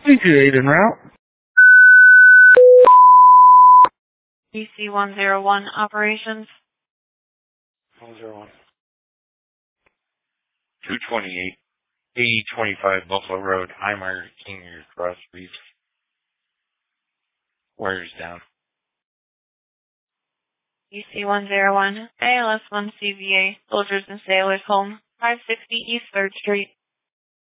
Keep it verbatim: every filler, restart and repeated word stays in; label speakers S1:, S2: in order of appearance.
S1: three two eight en route.
S2: D C one zero one operations.
S3: one zero one. two twenty-eight, eighty twenty-five Buffalo Road, Heimer, King, Cross Reef. Wires down.
S2: D C one zero one, A L S one C V A, Soldiers and Sailors Home, five sixty East third Street.